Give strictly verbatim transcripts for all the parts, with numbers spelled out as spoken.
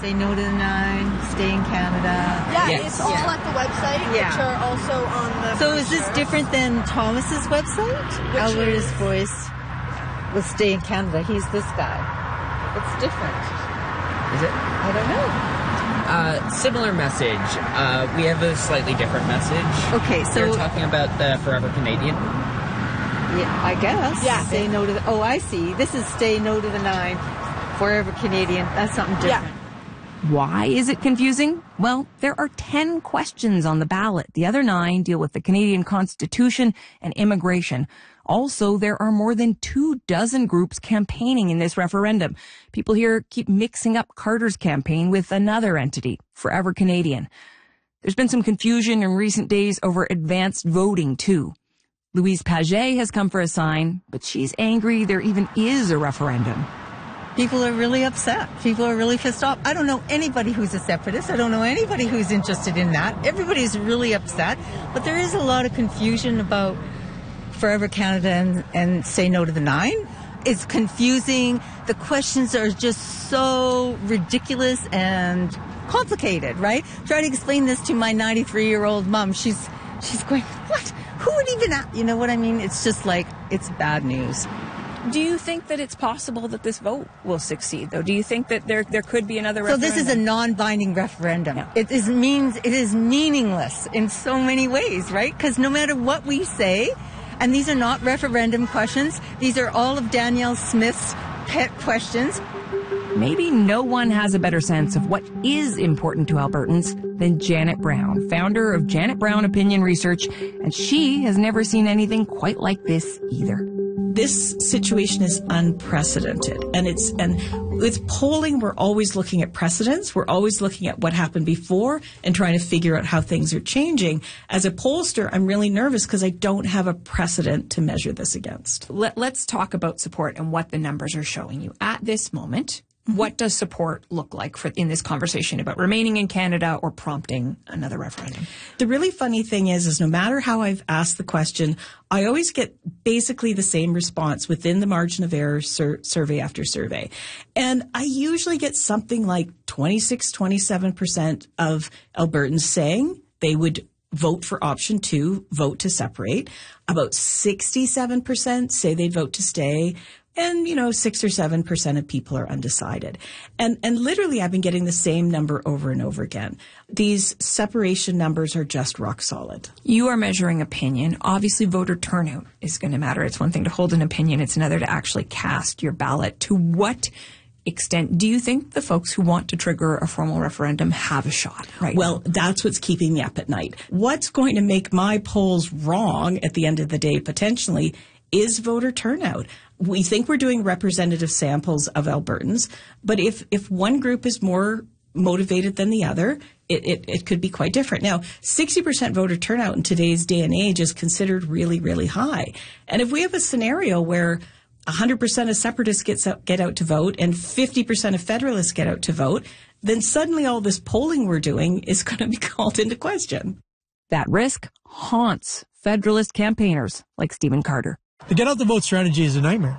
Say no to the nine, stay in Canada. Yeah, Yes. it's all Yeah. at the website, Yeah. which are also on the So is this brochure. different than Thomas's website? Which Alberta's is- Voice will stay in Canada. He's this guy. It's different. Is it? I don't know. Uh, similar message. Uh, we have a slightly different message. Okay, so You're talking about the Forever Canadian. yeah, I guess. Yeah. Say no to the. Oh, I see. This is stay no to the nine, forever Canadian. That's something different. Yeah. Why is it confusing? Well, there are ten questions on the ballot. The other nine deal with the Canadian Constitution and immigration. Also, there are more than two dozen groups campaigning in this referendum. People here keep mixing up Carter's campaign with another entity, Forever Canadian. There's been some confusion in recent days over advanced voting, too. Louise Paget has come for a sign, but she's angry there even is a referendum. People are really upset. People are really pissed off. I don't know anybody who's a separatist. I don't know anybody who's interested in that. Everybody's really upset. But there is a lot of confusion about Forever Canada and, and Say No to the Nine. It's confusing. The questions are just so ridiculous and complicated, right? Try to explain this to my ninety-three-year-old mom. She's she's going, what? Who would even, a-" you know what I mean? It's just like, it's bad news. Do you think that it's possible that this vote will succeed, though? Do you think that there there could be another So referendum? this is a non-binding referendum. Yeah. It is means it is meaningless in so many ways, right? Because no matter what we say, and these are not referendum questions, these are all of Danielle Smith's pet questions. Maybe no one has a better sense of what is important to Albertans than Janet Brown, founder of Janet Brown Opinion Research, and she has never seen anything quite like this either. This situation is unprecedented, and it's and with polling, we're always looking at precedents. We're always looking at what happened before and trying to figure out how things are changing. As a pollster, I'm really nervous because I don't have a precedent to measure this against. Let, let's talk about support and what the numbers are showing you at this moment. What does support look like for in this conversation about remaining in Canada or prompting another referendum? The really funny thing is, is no matter how I've asked the question, I always get basically the same response within the margin of error sur- survey after survey. And I usually get something like twenty-six, twenty-seven percent of Albertans saying they would vote for option two, vote to separate. About sixty-seven percent say they'd vote to stay. And, you know, six or seven percent of people are undecided. And, and literally I've been getting the same number over and over again. These separation numbers are just rock solid. You are measuring opinion. Obviously, voter turnout is going to matter. It's one thing to hold an opinion. It's another to actually cast your ballot. To what extent do you think the folks who want to trigger a formal referendum have a shot right Well, now? that's what's keeping me up at night. What's going to make my polls wrong at the end of the day, potentially, is voter turnout. We think we're doing representative samples of Albertans, but if, if one group is more motivated than the other, it, it, it could be quite different. Now, sixty percent voter turnout in today's day and age is considered really, really high. And if we have a scenario where one hundred percent of separatists gets out, get out to vote and fifty percent of federalists get out to vote, then suddenly all this polling we're doing is going to be called into question. That risk haunts Federalist campaigners like Stephen Carter. The get out the vote strategy is a nightmare.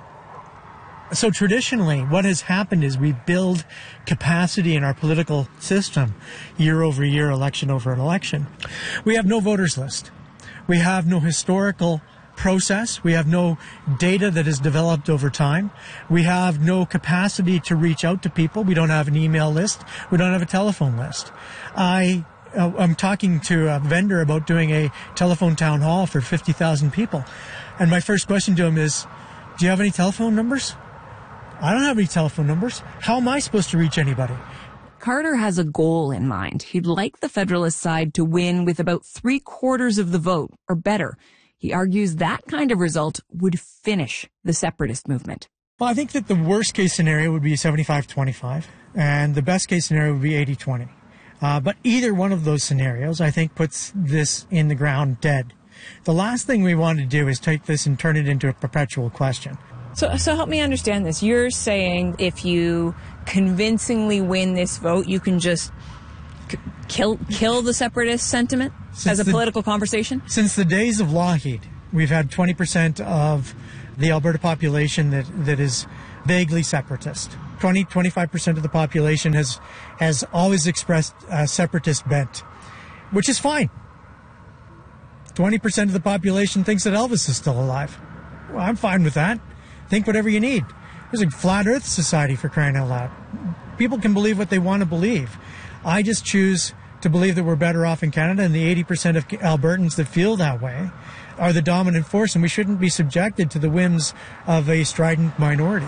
So traditionally, what has happened is we build capacity in our political system year over year, election over an election. We have no voters list. We have no historical process. We have no data that is developed over time. We have no capacity to reach out to people. We don't have an email list. We don't have a telephone list. I Uh, I'm talking to a vendor about doing a telephone town hall for fifty thousand people. And my first question to him is, do you have any telephone numbers? I don't have any telephone numbers. How am I supposed to reach anybody? Carter has a goal in mind. He'd like the Federalist side to win with about three quarters of the vote, or better. He argues that kind of result would finish the separatist movement. Well, I think that the worst case scenario would be seventy-five twenty-five, and the best case scenario would be eighty twenty. Uh, but either one of those scenarios, I think, puts this in the ground dead. The last thing we want to do is take this and turn it into a perpetual question. So, so help me understand this. You're saying if you convincingly win this vote, you can just c- kill kill the separatist sentiment Since as a the- political conversation? Since the days of Lougheed, we've had twenty percent of the Alberta population that, that is vaguely separatist. twenty, twenty-five percent of the population has has always expressed uh, separatist bent, which is fine. twenty percent of the population thinks that Elvis is still alive. Well, I'm fine with that. Think whatever you need. There's a flat earth society, for crying out loud. People can believe what they want to believe. I just choose to believe that we're better off in Canada, and the eighty percent of Albertans that feel that way are the dominant force, and we shouldn't be subjected to the whims of a strident minority.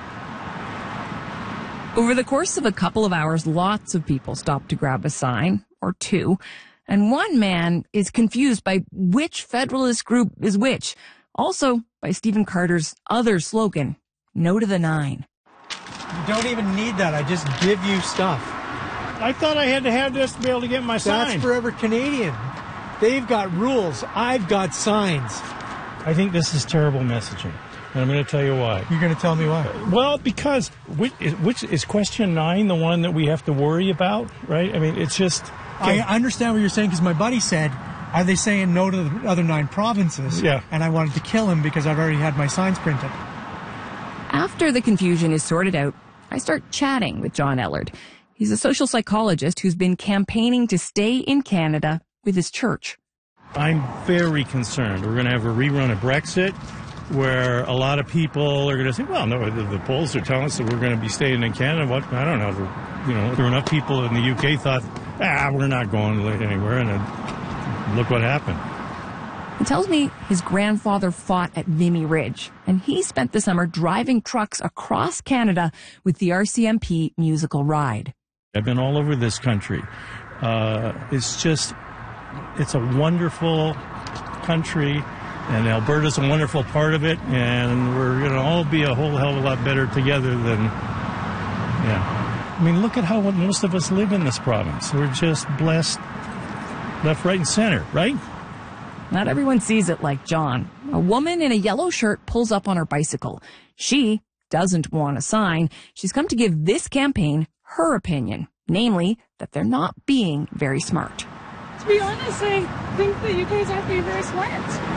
Over the course of a couple of hours, lots of people stopped to grab a sign or two, and one man is confused by which Federalist group is which. Also by Stephen Carter's other slogan, No to the Nine. You don't even need that. I just give you stuff. I thought I had to have this to be able to get my sign. That's Forever Canadian. They've got rules. I've got signs. I think this is terrible messaging, and I'm going to tell you why. You're going to tell me why? Well, because which is, which is question nine the one that we have to worry about, right? I mean, it's just... I understand what you're saying, because my buddy said, are they saying no to the other nine provinces? Yeah. And I wanted to kill him because I've already had my signs printed. After the confusion is sorted out, I start chatting with John Ellard. He's a social psychologist who's been campaigning to stay in Canada with his church. I'm very concerned. We're going to have a rerun of Brexit where a lot of people are going to say, well, no, the, the polls are telling us that we're going to be staying in Canada. What? I don't know. You know, there were enough people in the U K thought, ah, we're not going anywhere. And uh, look what happened. He tells me his grandfather fought at Vimy Ridge, and he spent the summer driving trucks across Canada with the R C M P musical ride. I've been all over this country. Uh, it's just, it's a wonderful country, and Alberta's a wonderful part of it, and we're going to all be a whole hell of a lot better together than, yeah. I mean, look at how most of us live in this province. We're just blessed left, right, and center, right? Not everyone sees it like John. A woman in a yellow shirt pulls up on her bicycle. She doesn't want a sign. She's come to give this campaign her opinion, namely that they're not being very smart. To be honest, I think that you guys aren't being very smart.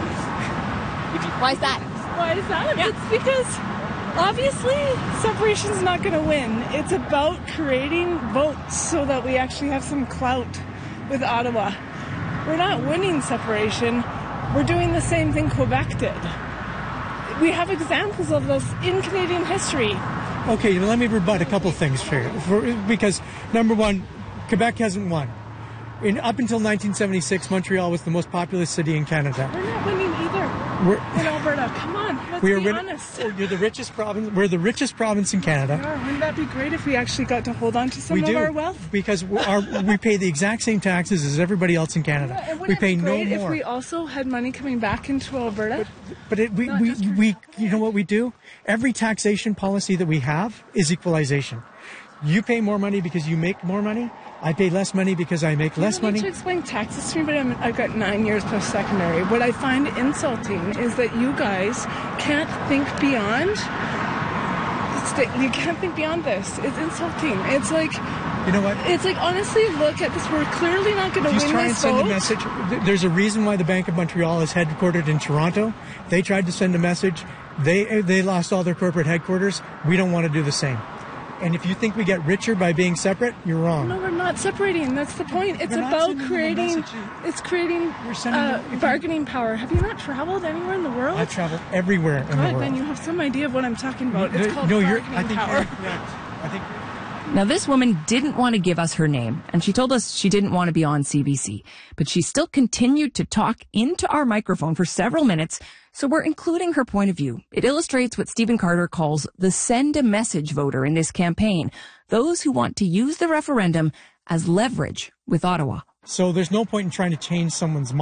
Why is that? Why is that? Yeah. It's because obviously separation's not going to win. It's about creating votes so that we actually have some clout with Ottawa. We're not winning separation. We're doing the same thing Quebec did. We have examples of this in Canadian history. Okay, let me rebut a couple things here. For, because, number one, Quebec hasn't won. In, up until nineteen seventy-six, Montreal was the most populous city in Canada. We're not winning either We're, in Alberta. Come on, let's we are be win- honest. oh, you're the richest province. We're the richest province in Canada. Yeah, wouldn't that be great if we actually got to hold on to some we of do, our wealth? because we, our, we pay the exact same taxes as everybody else in Canada. Yeah, and we wouldn't pay it be no great more. if we also had money coming back into Alberta? But it, we, Not we, just for- we, you know what we do? Every taxation policy that we have is equalization. You pay more money because you make more money. I pay less money because I make less You don't money. need to explain taxes to me, but I'm, I've got nine years post-secondary. What I find insulting is that you guys can't think beyond. You can't think beyond this. It's insulting. It's like, You know what? it's like honestly, look at this. We're clearly not going to Just win try and this send vote. a message. Th- There's a reason why the Bank of Montreal is headquartered in Toronto. They tried to send a message. They they lost all their corporate headquarters. We don't want to do the same. And if you think we get richer by being separate, you're wrong. No, we're not separating. That's the point. It's We're not about sending them a creating. message. It's creating We're sending uh, them- if you- bargaining power. Have you not traveled anywhere in the world? I travel everywhere in the Good, world. then you have some idea of what I'm talking about. It's no, called no, you're. bargaining I think power. you're correct. I think. Now, this woman didn't want to give us her name, and she told us she didn't want to be on C B C, but she still continued to talk into our microphone for several minutes, so we're including her point of view. It illustrates what Stephen Carter calls the send a message voter in this campaign, those who want to use the referendum as leverage with Ottawa. So there's no point in trying to change someone's mind.